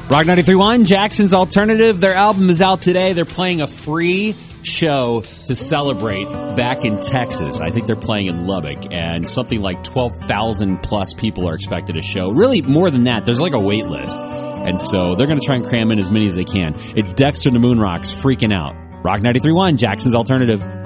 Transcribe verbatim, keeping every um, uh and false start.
Rock ninety-three point one, Jackson's Alternative. Their album is out today. They're playing a free show to celebrate back in Texas. I think they're playing in Lubbock, and something like twelve thousand plus people are expected to show. Really, more than that. There's like a wait list. And so they're going to try and cram in as many as they can. It's Dexter and the Moonrocks freaking out. Rock ninety-three point one, Jackson's Alternative.